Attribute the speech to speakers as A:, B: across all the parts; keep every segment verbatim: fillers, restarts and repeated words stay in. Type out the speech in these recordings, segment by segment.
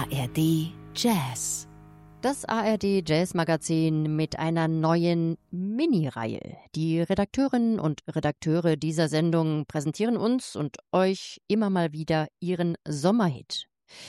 A: R D Jazz.
B: Das A R D Jazz Magazin mit einer neuen Mini-Reihe. Die Redakteurinnen und Redakteure dieser Sendung präsentieren uns und euch immer mal wieder ihren Sommerhit.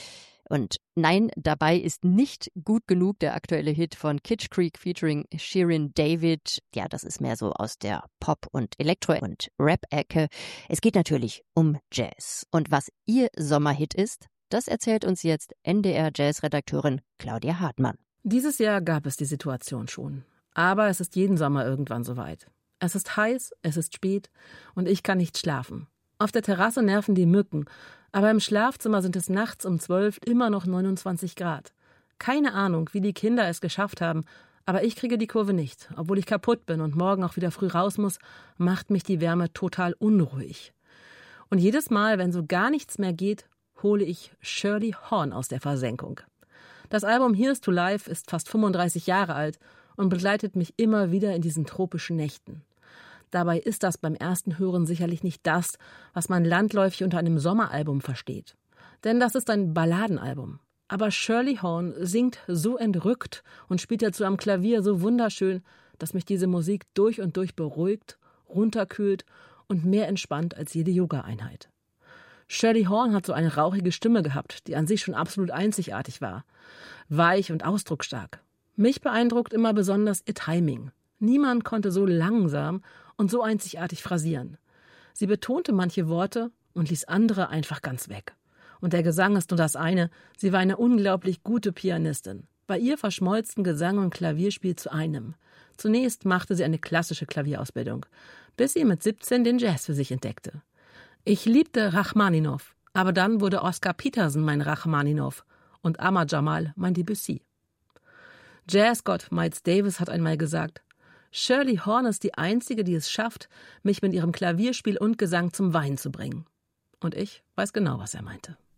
B: Und nein, dabei ist nicht gut genug der aktuelle Hit von Kitsch Creek featuring Shirin David. Ja, das ist mehr so aus der Pop- und Elektro- und Rap-Ecke. Es geht natürlich um Jazz. Und was ihr Sommerhit ist, das erzählt uns jetzt N D R-Jazz-Redakteurin Claudia Hartmann.
C: Dieses Jahr gab es die Situation schon. Aber es ist jeden Sommer irgendwann soweit. Es ist heiß, es ist spät und ich kann nicht schlafen. Auf der Terrasse nerven die Mücken, aber im Schlafzimmer sind es nachts um zwölf immer noch neunundzwanzig Grad. Keine Ahnung, wie die Kinder es geschafft haben, aber ich kriege die Kurve nicht. Obwohl ich kaputt bin und morgen auch wieder früh raus muss, macht mich die Wärme total unruhig. Und jedes Mal, wenn so gar nichts mehr geht, hole ich Shirley Horn aus der Versenkung. Das Album Here's to Life ist fast fünfunddreißig Jahre alt und begleitet mich immer wieder in diesen tropischen Nächten. Dabei ist das beim ersten Hören sicherlich nicht das, was man landläufig unter einem Sommeralbum versteht. Denn das ist ein Balladenalbum. Aber Shirley Horn singt so entrückt und spielt dazu am Klavier so wunderschön, dass mich diese Musik durch und durch beruhigt, runterkühlt und mehr entspannt als jede Yoga-Einheit. Shirley Horn hat so eine rauchige Stimme gehabt, die an sich schon absolut einzigartig war. Weich und ausdrucksstark. Mich beeindruckt immer besonders ihr Timing. Niemand konnte so langsam und so einzigartig phrasieren. Sie betonte manche Worte und ließ andere einfach ganz weg. Und der Gesang ist nur das eine, sie war eine unglaublich gute Pianistin. Bei ihr verschmolzen Gesang und Klavierspiel zu einem. Zunächst machte sie eine klassische Klavierausbildung, bis sie mit siebzehn den Jazz für sich entdeckte. Ich liebte Rachmaninow, aber dann wurde Oscar Peterson mein Rachmaninow und Ahmad Jamal mein Debussy. Jazzgott Miles Davis hat einmal gesagt, Shirley Horn ist die Einzige, die es schafft, mich mit ihrem Klavierspiel und Gesang zum Weinen zu bringen. Und ich weiß genau, was er meinte.